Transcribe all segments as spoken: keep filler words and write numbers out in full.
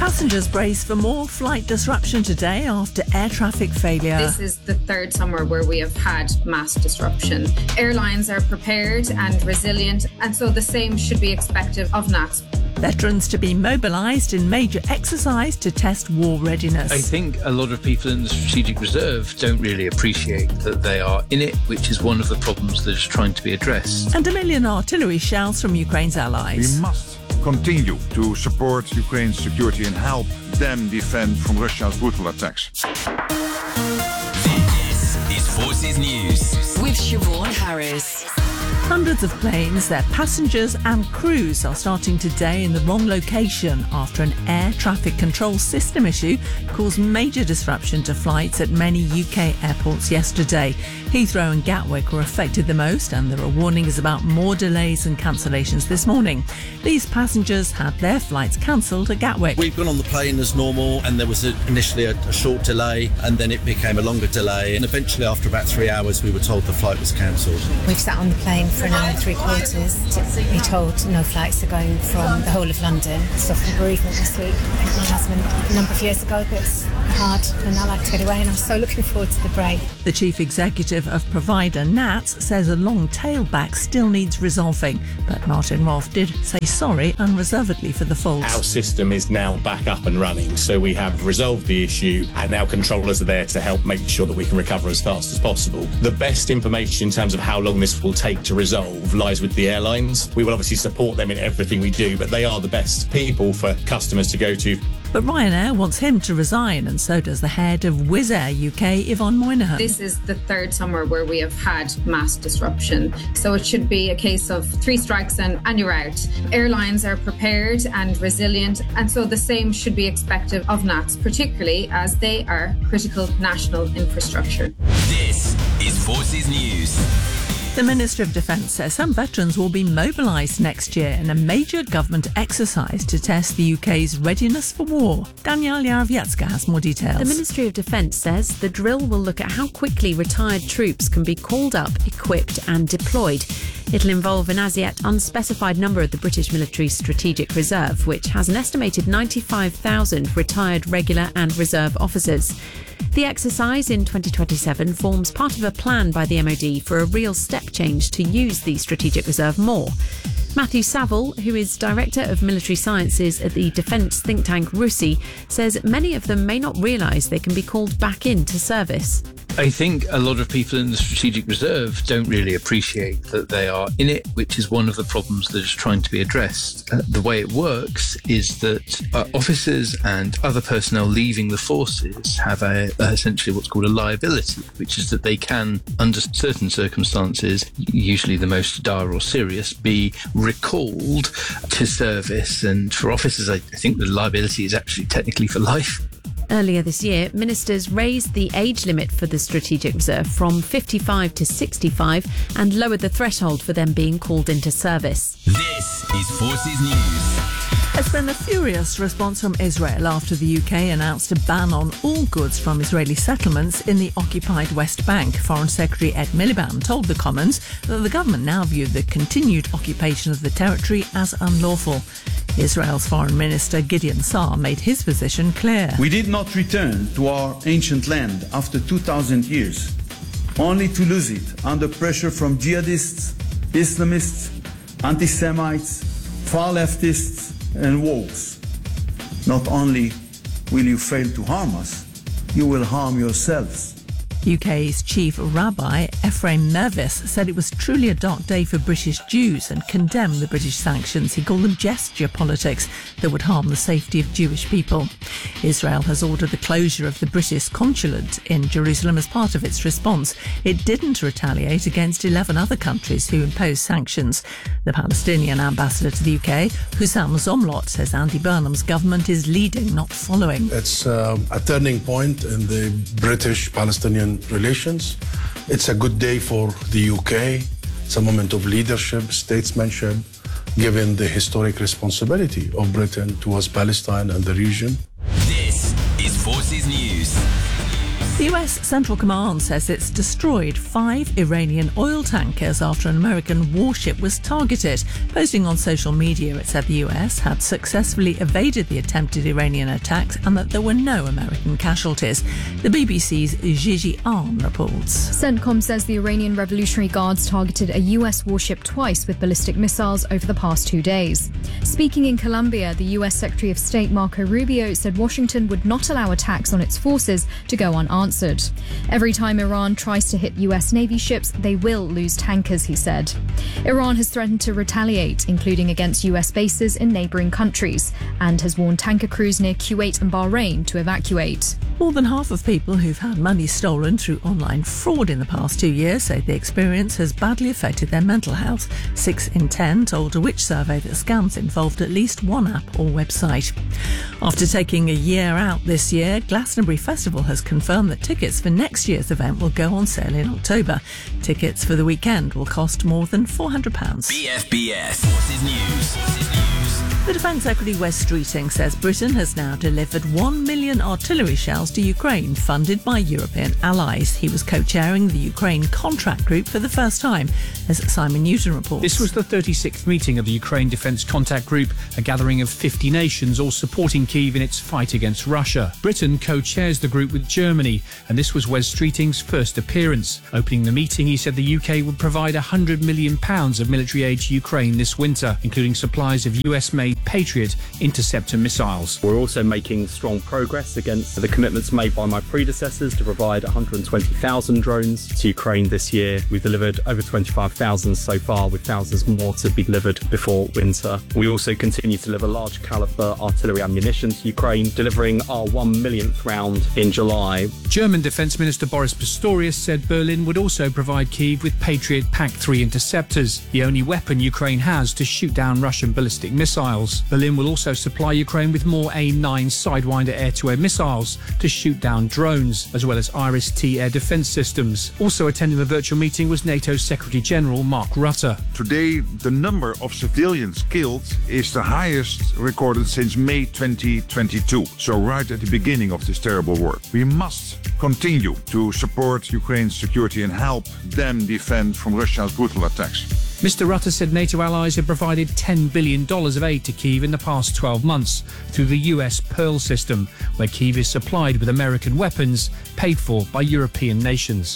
Passengers brace for more flight disruption today after air traffic failure. This is the third summer where we have had mass disruption. Airlines are prepared and resilient, and so the same should be expected of N A T S. Veterans to be mobilised in major exercise to test war readiness. I think a lot of people in the Strategic Reserve don't really appreciate that they are in it, which is one of the problems that is trying to be addressed. And a million artillery shells from Ukraine's allies. We must continue to support Ukraine's security and help them defend from Russia's brutal attacks. This is Forces News with Siobhan Harris. Hundreds of planes, their passengers and crews are starting today in the wrong location after an air traffic control system issue caused major disruption to flights at many U K airports yesterday. Heathrow and Gatwick were affected the most, and there are warnings about more delays and cancellations this morning. These passengers had their flights cancelled at Gatwick. We've gone on the plane as normal, and there was a, initially a, a short delay, and then it became a longer delay, and eventually after about three hours we were told the flight was cancelled. We've sat on the plane for an hour and three quarters to be told no flights are going from the whole of London. Suffered bereavement this week. My husband a number of years ago, but it's hard, and I like to get away, and I'm so looking forward to the break. The chief executive of provider N A T S says a long tailback still needs resolving, but Martin Roth did say sorry unreservedly for the fault. Our system is now back up and running, so we have resolved the issue, and our controllers are there to help make sure that we can recover as fast as possible. The best information in terms of how long this will take to resolve lies with the airlines. We will obviously support them in everything we do, but they are the best people for customers to go to. But Ryanair wants him to resign, and so does the head of Wizz Air U K, Yvonne Moynihan. This is the third summer where we have had mass disruption, so it should be a case of three strikes and, and you're out. Airlines are prepared and resilient, and so the same should be expected of N A T S, particularly as they are critical national infrastructure. This is Forces News. The Minister of Defence says some veterans will be mobilised next year in a major government exercise to test the U K's readiness for war. Danielle Yarowiecka has more details. The Ministry of Defence says the drill will look at how quickly retired troops can be called up, equipped and deployed. It'll involve an as yet unspecified number of the British Military Strategic Reserve, which has an estimated ninety-five thousand retired regular and reserve officers. The exercise in twenty twenty-seven forms part of a plan by the M O D for a real step change to use the Strategic Reserve more. Matthew Saville, who is Director of Military Sciences at the defence think tank RUSI, says many of them may not realise they can be called back into service. I think a lot of people in the Strategic Reserve don't really appreciate that they are in it, which is one of the problems that is trying to be addressed. Uh, the way it works is that uh, officers and other personnel leaving the forces have a, uh, essentially what's called a liability, which is that they can, under certain circumstances, usually the most dire or serious, be recalled to service. And for officers, I, I think the liability is actually technically for life. Earlier this year, ministers raised the age limit for the Strategic Reserve from fifty-five to sixty-five and lowered the threshold for them being called into service. This is Forces News. There's been a furious response from Israel after the U K announced a ban on all goods from Israeli settlements in the occupied West Bank. Foreign Secretary Ed Miliband told the Commons that the government now viewed the continued occupation of the territory as unlawful. Israel's Foreign Minister Gideon Saar made his position clear. We did not return to our ancient land after two thousand years, only to lose it under pressure from jihadists, Islamists, anti-Semites, far leftists and wokes. Not only will you fail to harm us, you will harm yourselves. U K's chief rabbi, Ephraim Mervis, said it was truly a dark day for British Jews and condemned the British sanctions. He called them gesture politics that would harm the safety of Jewish people. Israel has ordered the closure of the British consulate in Jerusalem as part of its response. It didn't retaliate against eleven other countries who imposed sanctions. The Palestinian ambassador to the U K, Hussam Zomlot, says Andy Burnham's government is leading, not following. It's uh, a turning point in the British-Palestinian relations. It's a good day for the U K. It's a moment of leadership, statesmanship, given the historic responsibility of Britain towards Palestine and the region. This is Forces News. The U S Central Command says it's destroyed five Iranian oil tankers after an American warship was targeted. Posting on social media, it said the U S had successfully evaded the attempted Iranian attacks and that there were no American casualties. The B B C's Gigi Ahn reports. CENTCOM says the Iranian Revolutionary Guards targeted a U S warship twice with ballistic missiles over the past two days. Speaking in Colombia, the U S Secretary of State Marco Rubio said Washington would not allow attacks on its forces to go unanswered. Every time Iran tries to hit U S Navy ships, they will lose tankers, he said. Iran has threatened to retaliate, including against U S bases in neighbouring countries, and has warned tanker crews near Kuwait and Bahrain to evacuate. More than half of people who've had money stolen through online fraud in the past two years say the experience has badly affected their mental health. Six in ten told a Which survey that scams involved at least one app or website. After taking a year out this year, Glastonbury Festival has confirmed that tickets for next year's event will go on sale in October. Tickets for the weekend will cost more than four hundred pounds. B F B S Forces News. The Defence Secretary Wes Streeting says Britain has now delivered one million artillery shells to Ukraine, funded by European allies. He was co-chairing the Ukraine Contract Group for the first time, as Simon Newton reports. This was the thirty-sixth meeting of the Ukraine Defence Contact Group, a gathering of fifty nations all supporting Kyiv in its fight against Russia. Britain co-chairs the group with Germany, and this was Wes Streeting's first appearance. Opening the meeting, he said the U K would provide one hundred million pounds of military aid to Ukraine this winter, including supplies of U S-made Patriot interceptor missiles. We're also making strong progress against the commitments made by my predecessors to provide one hundred twenty thousand drones to Ukraine this year. We've delivered over twenty-five thousand so far, with thousands more to be delivered before winter. We also continue to deliver large caliber artillery ammunition to Ukraine, delivering our one millionth round in July. German Defence Minister Boris Pistorius said Berlin would also provide Kyiv with Patriot P A C three interceptors, the only weapon Ukraine has to shoot down Russian ballistic missiles. Berlin will also supply Ukraine with more A nine Sidewinder air-to-air missiles to shoot down drones, as well as Iris T air defence systems. Also attending the virtual meeting was NATO Secretary-General Mark Rutte. Today, the number of civilians killed is the highest recorded since May twenty twenty-two, so right at the beginning of this terrible war. We must continue to support Ukraine's security and help them defend from Russia's brutal attacks. Mister Rutte said NATO allies have provided ten billion dollars of aid to Kyiv in the past twelve months through the U S Pearl system, where Kyiv is supplied with American weapons paid for by European nations.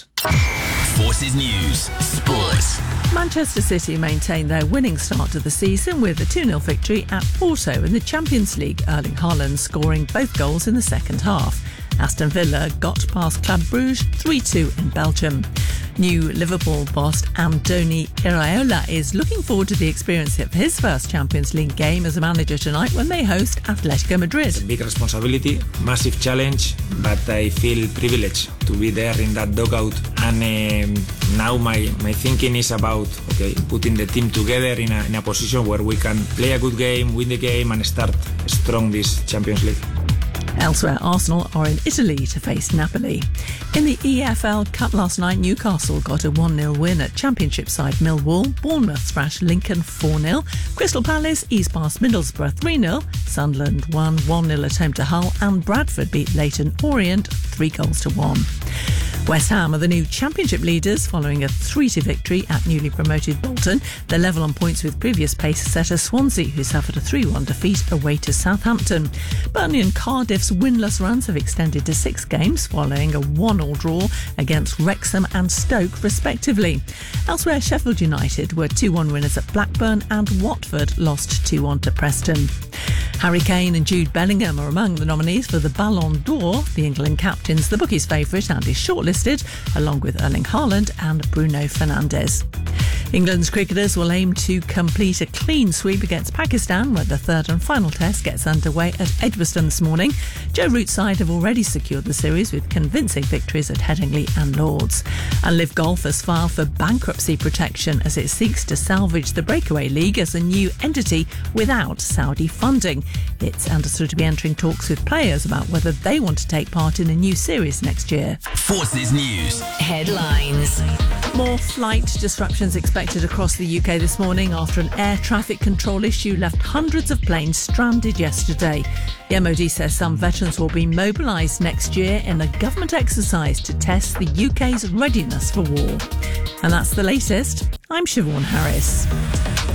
Forces News. Sports. Manchester City maintained their winning start to the season with a two nil victory at Porto in the Champions League, Erling Haaland scoring both goals in the second half. Aston Villa got past Club Brugge three two in Belgium. New Liverpool boss Andoni Iraola is looking forward to the experience of his first Champions League game as a manager tonight when they host Atletico Madrid. It's a big responsibility, massive challenge, but I feel privileged to be there in that dugout. And um, now my, my thinking is about okay, putting the team together in a, in a position where we can play a good game, win the game, and start strong this Champions League. Elsewhere, Arsenal are in Italy to face Napoli. In the E F L Cup last night, Newcastle got a one nil win at Championship side Millwall. Bournemouth thrashed Lincoln four nil. Crystal Palace eased past Middlesbrough three nil. Sunderland won one nil at home to Hull, and Bradford beat Leyton Orient three goals to one. West Ham are the new Championship leaders following a three two victory at newly promoted Bolton. They're level on points with previous pace setter Swansea, who suffered a three one defeat away to Southampton. Burnley and Cardiff's winless runs have extended to six games following a one all draw against Wrexham and Stoke respectively. Elsewhere, Sheffield United were two one winners at Blackburn, and Watford lost two one to Preston. Harry Kane and Jude Bellingham are among the nominees for the Ballon d'Or. The England captain's the bookies' favourite and is shortlisted, along with Erling Haaland and Bruno Fernandes. England's cricketers will aim to complete a clean sweep against Pakistan, where the third and final test gets underway at Edgbaston this morning. Joe Root's side have already secured the series with convincing victories at Headingley and Lords. And Live Golf has filed for bankruptcy protection as it seeks to salvage the Breakaway League as a new entity without Saudi funding. It's understood to be entering talks with players about whether they want to take part in a new series next year. Forces News. Headlines. More flight disruptions expected across the U K this morning after an air traffic control issue left hundreds of planes stranded yesterday. The M O D says some veterans will be mobilised next year in a government exercise to test the U K's readiness for war. And that's the latest. I'm Siobhan Harris.